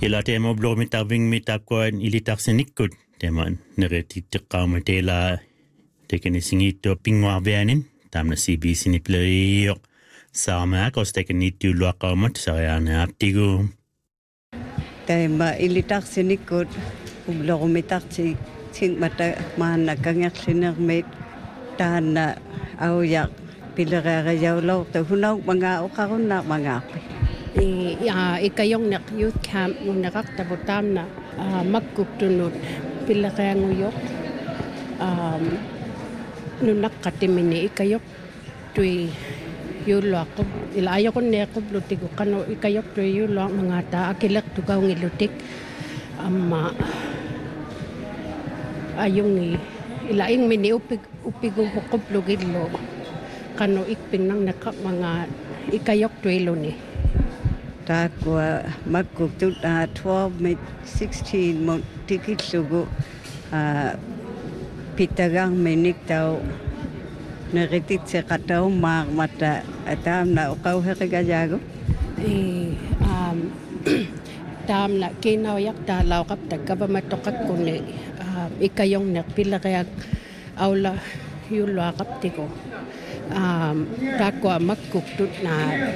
Ila teema blomita vingmitakuan ilitarsinikut teema neretitikkaama teela tekeni singittua pinguarvianin tamna CBC-ni plöijo saamaak os tekeni tyuluaqaumat sariaanaartigu. Teema ilitarsinikut blommitarti tingmata maana kangerlinermit taana auja pilererejaulorta hunau mga uqarunna mangaapi. Ikayongnak youth camp nunaqartaputamna makkuktunut pilereanguyok nunaqqatimini ikayok tui yuluaqqup ila ayoqunneeqquplutik uqqanu ikayok tui yuluaq mangata akileqtukaungilutik amma ayungi ila ingmini upiguqquplugillu qanu ikpinnarneqqa manga ikayok tuiluni Takwa makkutut 12 mit 16 mo tikitlugu pitagang menik tau neritit sekatau mata atamna uqauheqigajagu tamna kinayak talawqap takabamatoqakkuni ikayongneq pilereak aula yuluaqaptiku takwa makkutut na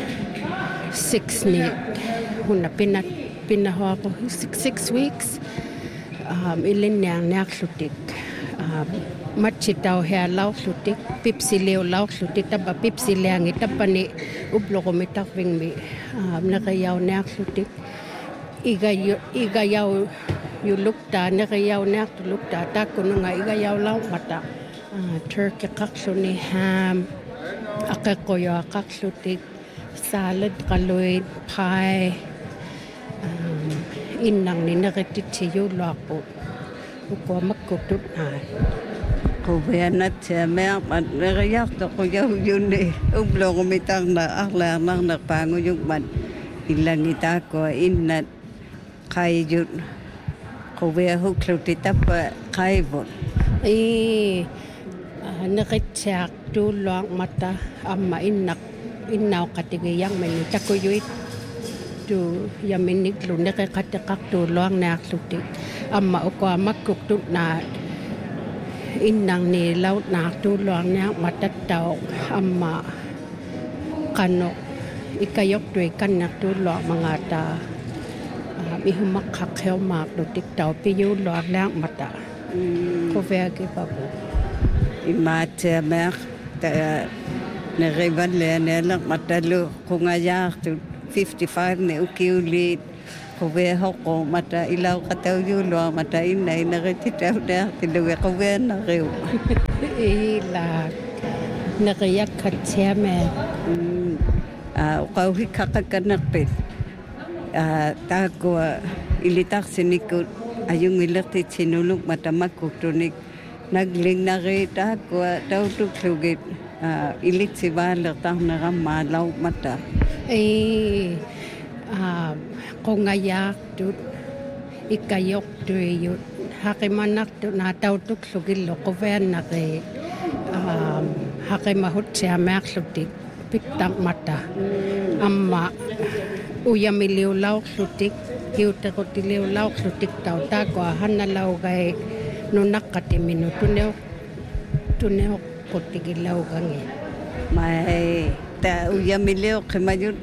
6 ni hunna pinnahoaqu 6 weeks ilinniang naaqlutik matchitau hea lauslutik pipsileu lauslutik taba pipsileangi tapani ubloqumitarvingmi neqiyau naaqlutik igayau yulukta neqiyau naaqtulukta takkununga igayau laumata turkey qaqluni ham aqeqqoyo aqaqlutik salad qaluit pie innang ni neqititsi yuluaqpu ukwa makkutut Kubianat siya mat neriyak toquyau yuni ubloqumitarna arlaarnarneq paanguyukmat illangitaakua innat qaijut qubiahukklutitappa qaivut neqitsiaq tuulluaq mata amma innauqatigiyang meni takuyuit tu yaminiklu neqiqatiqartuulluaq naaqlutik amma ukwa makkuktut na innang ni laut naaqtuulluaq naaq matattau amma qanu ikayok tui kannartuulluaq mangata ihumaqqaqheumaqlutik tau piyuulluaq naaq mata kuveakipapu imaatseameaq nerivanleanealaq matalu qungayaartu 55 ne ukiuliit quveahoqqu mata ilauqatauyuulluaq mata inna inerititaunaartilugi quveannariu ila neqiyakkatsiameaq uqauhiqqaqakkanerpit taakua ilitarsinikut ayungilertitsinuluk mata makkuktunik naglinnari taakua tautuklugit ilitsivalertarnerammalau mata qungayaartut ikayok tuiyut haqimanartut naatautuklugillu quveannaqi haqimahutsiameaqlutik pittam mata amma uyamiliulauqlutik kiutequtiliulauqlutik tau taakua hannalaugai nunaqqatiminu tuneoqquttikilaugangi mai ta uyamileu qimayut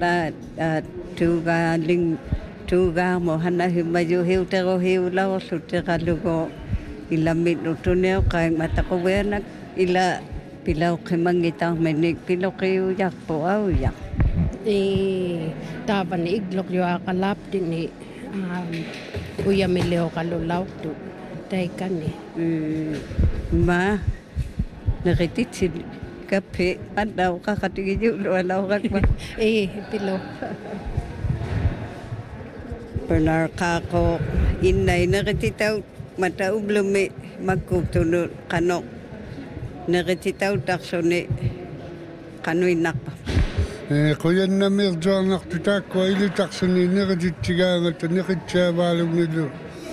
tuga mo hanna himayu hiutero hiulauqlutteqalugo ilamit utuneo qaing mataqovenak ila pilau qimangitarmenik piloqiuyarpu auyaq tavan iglokyoaqalaptini uyamileu qalulauqtu taikani ma nerititsi kape andau qaqatigiyullualauqakma pilo Bernard Kako innai nerititau mata ublumi makkutunu qano nerititau tarsoni qanuinnaqpa qoyannamir joornartutaakua ilitarsuni nerititsigaangata neqitsiavaalugnilu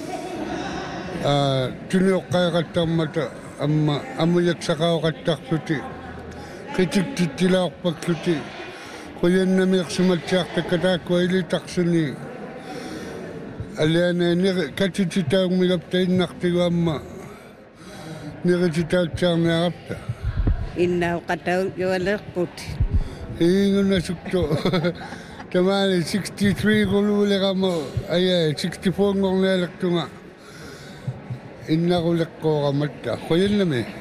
tunioqqaiqattarmata amma amuyaksaqaoqattarluti qitiktitilaaorpakluti qoyannamiqsumatsiartakkataakua ilitarsuni Aliana katititaw milaptain naktiwa amma. Nirititaw tsarna rapta. Innaw kataw yualerput. Ingo na sukto. Tamani 63 kulule kamo. Ay 64 ngong nalaktunga. Inna kulak ko kamata. Kuyan na me.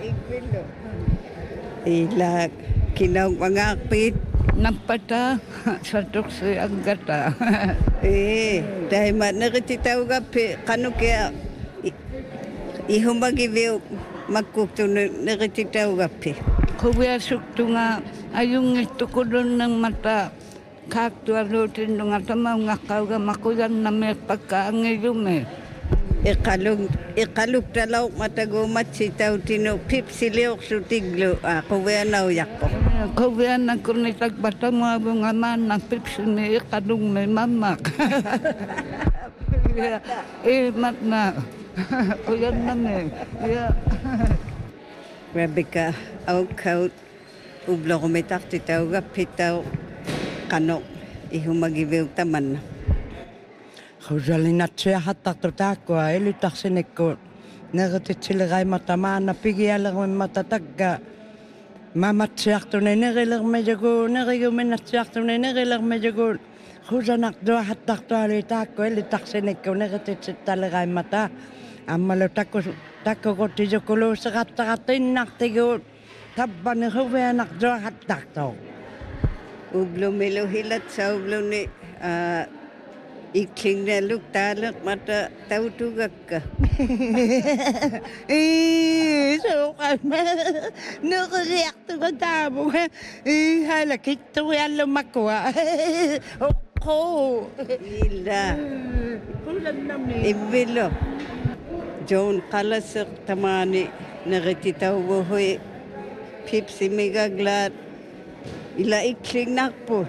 Ila kinaw mangakpit. Nampata sa tukso ang gata. Dahil nakititaw gapi, kano kaya ihumagiviw magkukto nakititaw gapi. Kuya sukto nga, ayong ito ko doon ng mata. Kaktualutin doon nga tamaw nga kauga makuyan na may pagkaangilum eh. Ikalog talaw matagumat si tao tino pipsiliok sutiglo kuya na uyak ko. Kuya na kunitag bata mga bunga man na pipsili ikalong may mamak. Mat na. Kuya na may. Grabe ka, aw kaut ublo ko may takti tao gapitaw kano ihumagiviw taman na. Hujalinat siya hatak-tutakwa, ilitak sinikot. Nagatit sila kay matamana, pigialang may matatagga. Mamatsiyak to na nagilang medyago, nagiluminatsiyak to na nagilang medyago. Hujanak doa hatak to alitakwa, ilitak sinikot, nagatit sila kay mata. Amalutak ko tiyo kulo sa katakatin naktigot. Taban na huwanak doa hatak to. Ublo melohilat sa ublo ni ikling na luktalak mata tau tugak ka. So kami, nakariyak to ka tamo. Halakit to yan lumakwa. Ako. Ila. Ibilo. John kalasok tamani nakititaw buhoy. Pipsi migaglat. Ila ikling nakpo.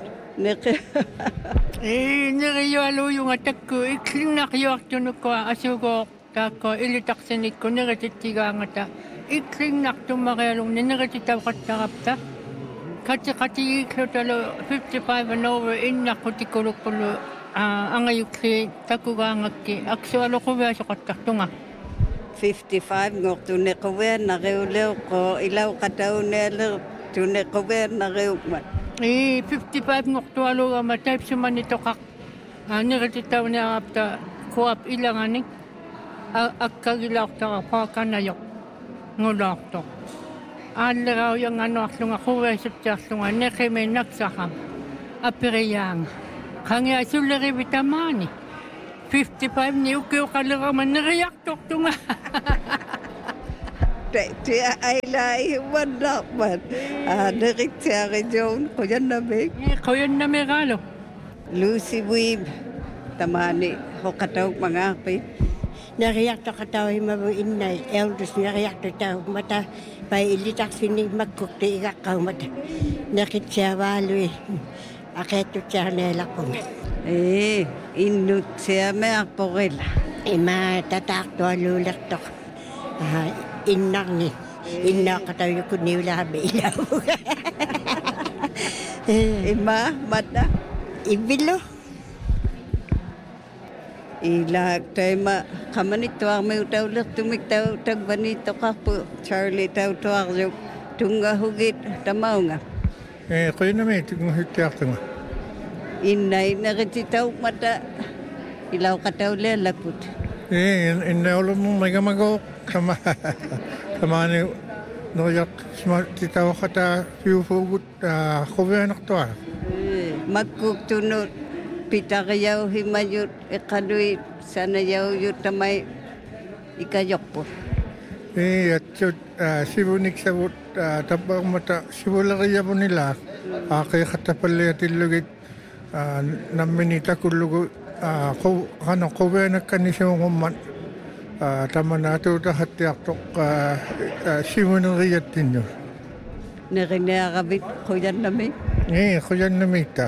Niriyalo yung atak ko, ikling nakiyak tuno ko, asugo, tako, ilitaksanik ko, niratitiga nga ta. Ikling naktumakayalong, niratitaw katakapta. Kati iklo talo, 55 and over, inak ko tikulo-kulo, ang ayukli, takuga nga ki, aksualo ko ba sa kataktunga. 55 ngok tunay ko ba nakiulew ko, ilaw kataw nelo, tunay ko ba nakiukmat. 55 ngoktualo ama type suman ito kak niratitaw na apta kuap ilanganing akkagilaw ta pakanayok ngulak to alraw yung ano akong ako wesip tasong nekeme naksakam apireyang kanya sulere vitamani 55 ni ukyo kalera man nariyak tok tunga Tiya ay lai mandak man. Nakit siya kay John, kuyan na big. Kuyan na megalo. Lucy Weeb, tamani, hokataw mga kapit. Nariyak to kataw himabu inay, elders nariyak to tao mata, pay ilitak sinig magkukti ikakaw mata. Nakit siya walo eh, aketo siya nela kong. Inut siya may akpokila. Ima tatak to alulak to. Inak ni, inak kataw yung kuniwala kami ilaw. Ima, mata. Ibilo. Ilag tayo kamanito ang may utawlak tumiktaw tagbanito ka po. Charlie taw tuwag yung tunga hugit tamaw nga. Kuya na may tigmahitiyak nga. Inay nakititaw mata. Ilaw kataw lalapot. Inaulo mo may gamagaw. Kamani noyak titaw kata piufugut kuya to. Magkuktunod. Pitakayaw himayot ikaduit sana yaw yut tamay ikayok po. At sibunik sabut tapang mata sibulariya po nila. Kaya katapalaya tilugit naminita kulugo kuya nagkanisyo kuman. Tama na ito hatiak tok simunariyat ninyo. Nakinakabit kuyan namin. Kuyan namin ta.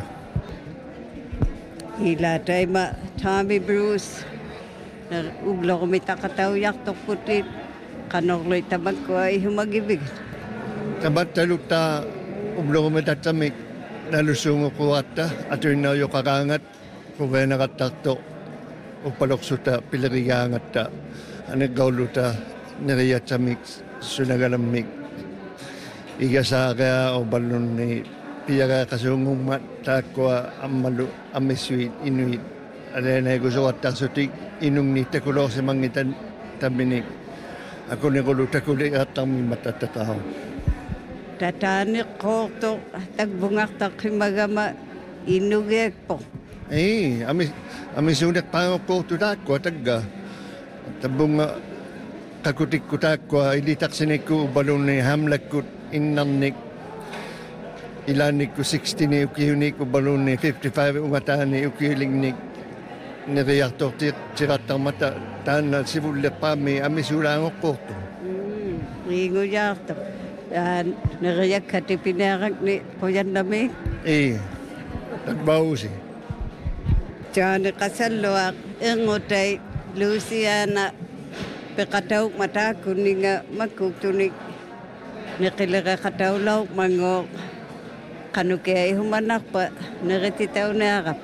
Ila tayo Tommy Bruce. Uglo ko may takataw yak tok putit. Kanokloy tabag ko ay humagibig. Tabat taluta uglo ko may tatamik. Nalusungo ko ata. At yun na yung kakangat. Kung kaya nakatakto. upaloksuta pilarigaangatta aneggauluta neriatsamik sunagalamik igasaaqea uballunni piaga kasungummat taakua ammalu amisuit inuit alena gusoattasutik inungni takulorsemangitan taminik ako negolu takuli atami matatataw Tatani koto tagbungak takimagama inugek po. Ami sunak pangoko tu takwa tagga. Tabunga takutik ko takwa ilitak siniku balon ni hamlakut innanik ilanik ko 60 ni ukiyunik ko balon ni 55 ungatani ukiyilingnik niriyaktor tiratang mata tana sibulit pami ami sulang koto. Ringo yakto. Nariyak kati pinarak ni Kuyan Lamig. Nagbao siya. Diyan kasaluak, ingotay Luciana, pekataw mata kuning magkutunig. Nakilaga kataw law mango kanukay humanak pa narititaw na akap.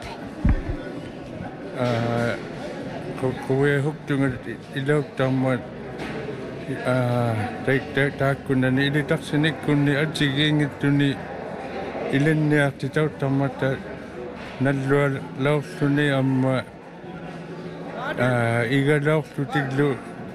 Kuya huktung ilaw tamat. Takuna ni ilitak sinik kuni adjiging itu ni ilennya titau tamata nalwa lauk suni amma iga lauk tu tiglu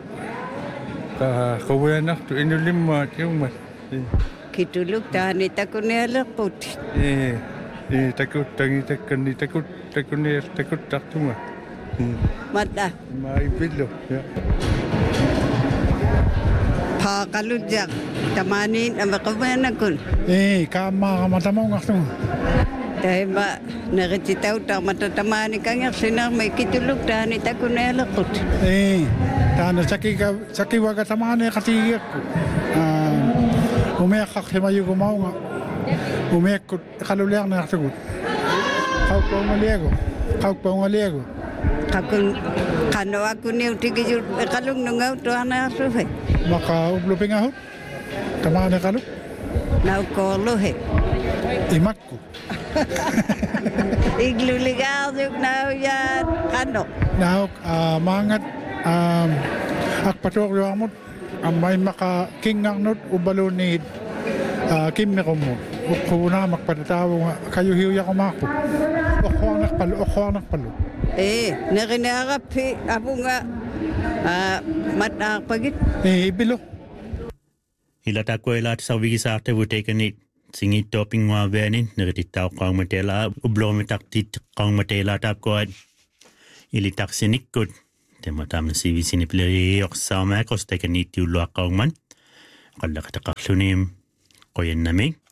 kawayanak tu inulimma tiumat Kituluk tani takuni alakput. Takut tangi takut taktunga. Mata. Mai bilo ya. Pakalujak tamanin ang makamanakun. Kama matamaw nga ito. Dahil ba nakititaw ta matatamani kang sinar may kitulog tani takunelakot. Tano saki waga tamani katiyak ko. Umiyak himayo gumaw nga. Umiyak ko kaluliak na ito. Kauk pa umaliego. Kakun kano ako niyo tigil kalung nungaw to ana suhe. Maka ubluping ahot. Tamani kaluk. Naukolo he. Imak ko. Igluligaw yun na yan. Kano? Nauk mangat akpatok yung amot. May maka kingang not ubalo ni Kim ko mo. Ukuna magpatatawa nga kayo hiya ko mako. Ako anak palo. Nakinarap ako nga matapagit. Bilo. Ilata ko ilat sa wigisarte vutekanit. Singit topping wa venin nagtitaw kang matela ublomitak tit kang matela tap ko ilitak sinikut tematam si sinipleri yok sa makos tekanit yu lo kang man kala katakaklunim koyen naming